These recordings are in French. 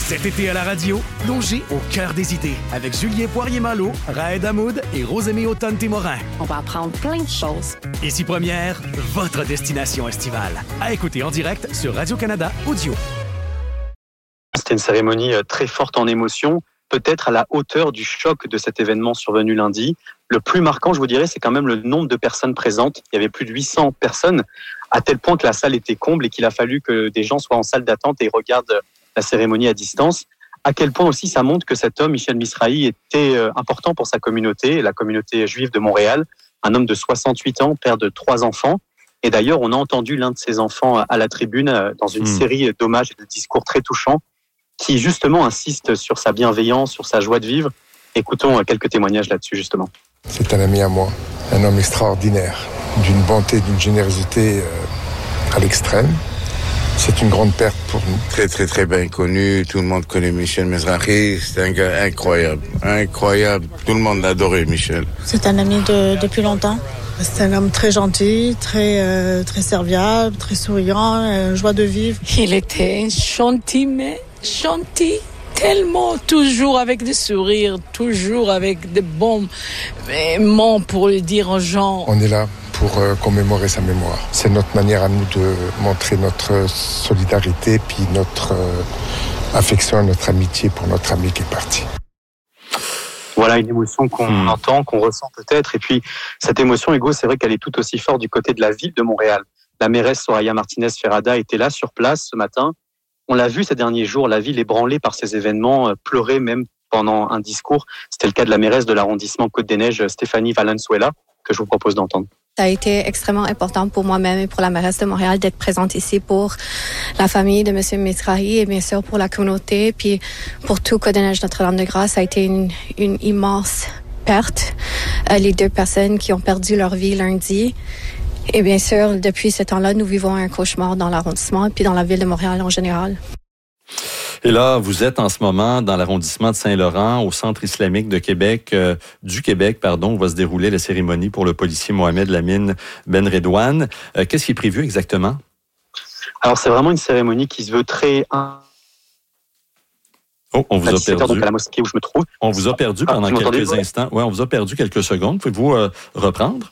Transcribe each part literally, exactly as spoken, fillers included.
Cet été à la radio, plongez au cœur des idées avec Julien Poirier-Malo, Raed Hamoud et Rosemée Autonne-Témorin. On va apprendre plein de choses. Ici Première, votre destination estivale. À écouter en direct sur Radio-Canada Audio. C'était une cérémonie très forte en émotion, peut-être à la hauteur du choc de cet événement survenu lundi. Le plus marquant, je vous dirais, c'est quand même le nombre de personnes présentes. Il y avait plus de huit cents personnes, à tel point que la salle était comble et qu'il a fallu que des gens soient en salle d'attente et regardent la cérémonie à distance. À quel point aussi ça montre que cet homme, Michel Misrahi, était important pour sa communauté, la communauté juive de Montréal. Un homme de soixante-huit ans, père de trois enfants. Et d'ailleurs, on a entendu l'un de ses enfants à la tribune dans une mmh. série d'hommages et de discours très touchants qui justement insiste sur sa bienveillance, sur sa joie de vivre. Écoutons quelques témoignages là-dessus justement. C'est un ami à moi, un homme extraordinaire, d'une bonté, d'une générosité à l'extrême. C'est une grande perte pour nous. Très, très, très bien connu. Tout le monde connaît Michel Misrahi. C'est un gars incroyable. Incroyable. Tout le monde l'adorait, Michel. C'est un ami de, depuis longtemps. C'est un homme très gentil, très, euh, très serviable, très souriant, euh, joie de vivre. Il était gentil, mais gentil. Tellement, toujours avec des sourires, toujours avec des bons mots pour le dire aux gens. On est là pour euh, commémorer sa mémoire. C'est notre manière à nous de montrer notre solidarité puis notre euh, affection, notre amitié pour notre ami qui est parti. Voilà une émotion qu'on mmh. entend, qu'on ressent peut-être. Et puis, cette émotion, Hugo, c'est vrai qu'elle est tout aussi forte du côté de la ville de Montréal. La mairesse Soraya Martinez-Ferrada était là sur place ce matin. On l'a vu ces derniers jours, la ville ébranlée par ces événements, pleurer même pendant un discours. C'était le cas de la mairesse de l'arrondissement Côte-des-Neiges, Stéphanie Valenzuela, que je vous propose d'entendre. Ça a été extrêmement important pour moi-même et pour la mairesse de Montréal d'être présente ici pour la famille de M. Misrahi et bien sûr pour la communauté. Puis pour tout Côte-des-Neiges Notre-Dame-de-Grâce, ça a été une, une immense perte. Euh, les deux personnes qui ont perdu leur vie lundi. Et bien sûr, depuis ce temps-là, nous vivons un cauchemar dans l'arrondissement puis dans la ville de Montréal en général. Et là, vous êtes en ce moment dans l'arrondissement de Saint-Laurent, au Centre islamique de Québec, euh, du Québec, pardon, où va se dérouler la cérémonie pour le policier Mohamed Lamine Ben Redouane. Euh, qu'est-ce qui est prévu exactement? Alors, c'est vraiment une cérémonie qui se veut très... Oh, on vous a perdu. Donc à la mosquée où je me trouve. On vous a perdu ah, pendant quelques instants. Oui, on vous a perdu quelques secondes. Pouvez-vous euh, reprendre?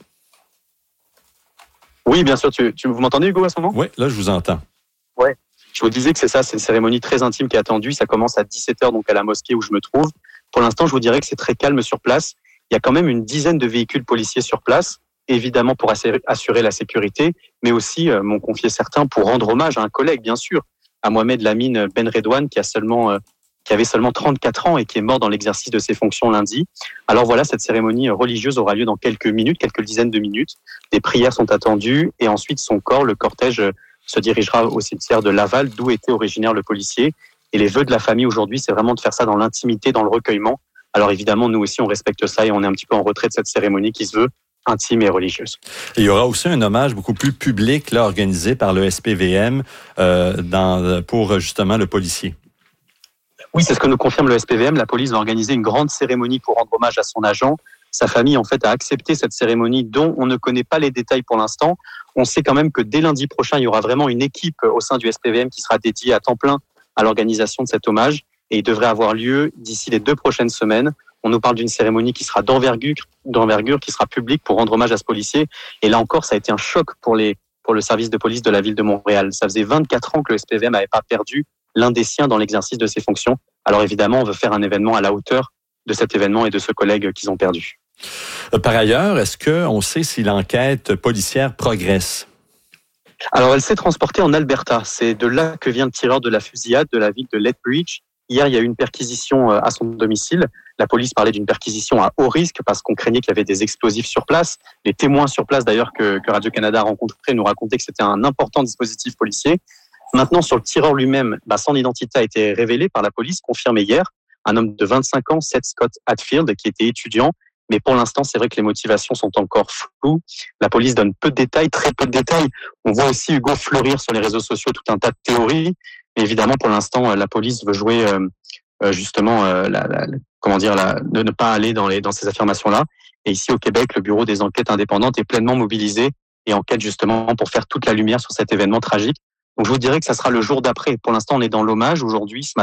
Oui, bien sûr. Tu, tu, vous m'entendez, Hugo, à ce moment? Oui, là, je vous entends. Oui. Je vous disais que c'est ça, c'est une cérémonie très intime qui est attendue. Ça commence à dix-sept heures, donc à la mosquée où je me trouve. Pour l'instant, je vous dirais que c'est très calme sur place. Il y a quand même une dizaine de véhicules policiers sur place, évidemment pour assurer la sécurité, mais aussi, euh, m'ont confié certains, pour rendre hommage à un collègue, bien sûr, à Mohamed Lamine Ben Redouane, qui a seulement, euh, qui avait seulement trente-quatre ans et qui est mort dans l'exercice de ses fonctions lundi. Alors voilà, cette cérémonie religieuse aura lieu dans quelques minutes, quelques dizaines de minutes. Des prières sont attendues et ensuite son corps, le cortège, se dirigera au cimetière de Laval, d'où était originaire le policier. Et les vœux de la famille aujourd'hui, c'est vraiment de faire ça dans l'intimité, dans le recueillement. Alors évidemment, nous aussi, on respecte ça et on est un petit peu en retrait de cette cérémonie qui se veut intime et religieuse. Et il y aura aussi un hommage beaucoup plus public là, organisé par le S P V M euh, dans, pour justement le policier. Oui, c'est ce que nous confirme le S P V M. La police va organiser une grande cérémonie pour rendre hommage à son agent. Sa famille, en fait, a accepté cette cérémonie dont on ne connaît pas les détails pour l'instant. On sait quand même que dès lundi prochain, il y aura vraiment une équipe au sein du S P V M qui sera dédiée à temps plein à l'organisation de cet hommage. Et il devrait avoir lieu d'ici les deux prochaines semaines. On nous parle d'une cérémonie qui sera d'envergure, d'envergure, qui sera publique pour rendre hommage à ce policier. Et là encore, ça a été un choc pour les, pour le service de police de la ville de Montréal. Ça faisait vingt-quatre ans que le S P V M n'avait pas perdu l'un des siens dans l'exercice de ses fonctions. Alors évidemment, on veut faire un événement à la hauteur de cet événement et de ce collègue qu'ils ont perdu. Par ailleurs, est-ce qu'on sait si l'enquête policière progresse? Alors, elle s'est transportée en Alberta. C'est de là que vient le tireur de la fusillade de la ville de Lethbridge. Hier, il y a eu une perquisition à son domicile. La police parlait d'une perquisition à haut risque parce qu'on craignait qu'il y avait des explosifs sur place. Les témoins sur place, d'ailleurs, que, que Radio-Canada a rencontrés, nous racontaient que c'était un important dispositif policier. Maintenant, sur le tireur lui-même, bah, son identité a été révélée par la police, confirmée hier. Un homme de vingt-cinq ans, Seth Scott Hatfield, qui était étudiant. Mais pour l'instant, c'est vrai que les motivations sont encore floues. La police donne peu de détails, très peu de détails. On voit aussi Hugo fleurir sur les réseaux sociaux tout un tas de théories. Mais évidemment, pour l'instant, la police veut jouer euh, justement, euh, la, la, comment dire, la, de ne pas aller dans, les, dans ces affirmations-là. Et ici au Québec, le Bureau des enquêtes indépendantes est pleinement mobilisé et enquête justement pour faire toute la lumière sur cet événement tragique. Donc je vous dirais que ça sera le jour d'après. Pour l'instant, on est dans l'hommage aujourd'hui, ce matin.